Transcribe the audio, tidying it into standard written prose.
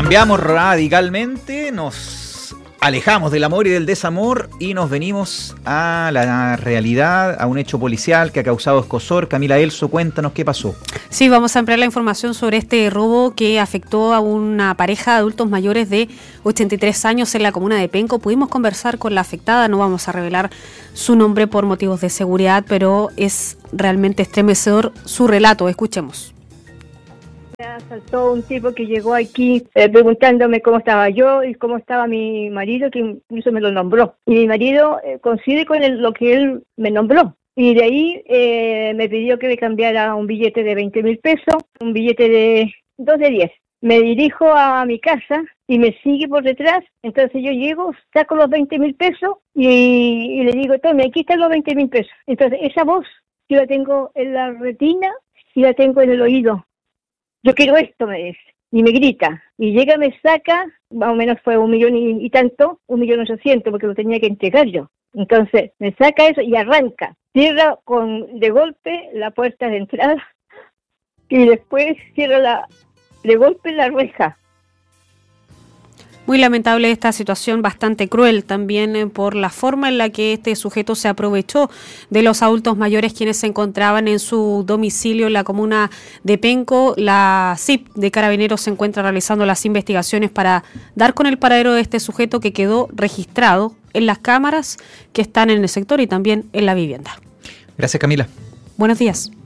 Cambiamos radicalmente, nos alejamos del amor y del desamor y nos venimos a la realidad, a un hecho policial que ha causado escozor. Camila Elso, cuéntanos qué pasó. Sí, vamos a ampliar la información sobre este robo que afectó a una pareja de adultos mayores de 83 años en la comuna de Penco. Pudimos conversar con la afectada, no vamos a revelar su nombre por motivos de seguridad, pero es realmente estremecedor su relato. Escuchemos. Me asaltó un tipo que llegó aquí preguntándome cómo estaba yo y cómo estaba mi marido, que incluso me lo nombró. Y mi marido coincide con lo que él me nombró. Y de ahí me pidió que le cambiara un billete de 20.000 pesos, un billete de 2 de 10. Me dirijo a mi casa y me sigue por detrás. Entonces yo llego, saco los 20.000 pesos y le digo, tome, aquí están los 20.000 pesos. Entonces esa voz yo la tengo en la retina y la tengo en el oído. Yo quiero esto, me dice, y me grita, y llega, me saca, más o menos fue 1.000.000 y tanto, 1.800.000, porque lo tenía que entregar yo. Entonces, me saca eso y arranca, cierra de golpe la puerta de entrada, y después cierra de golpe la reja. Muy lamentable esta situación, bastante cruel también por la forma en la que este sujeto se aprovechó de los adultos mayores quienes se encontraban en su domicilio en la comuna de Penco. La CIP de Carabineros se encuentra realizando las investigaciones para dar con el paradero de este sujeto que quedó registrado en las cámaras que están en el sector y también en la vivienda. Gracias, Camila. Buenos días.